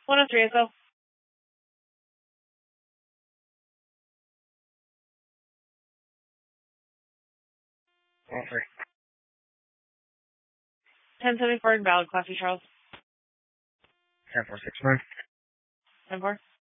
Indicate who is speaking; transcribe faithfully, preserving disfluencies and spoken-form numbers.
Speaker 1: one oh three S O.
Speaker 2: one oh three.
Speaker 1: ten seventy-four invalid, Class B, Charles.
Speaker 2: ten four six nine.
Speaker 1: ten four.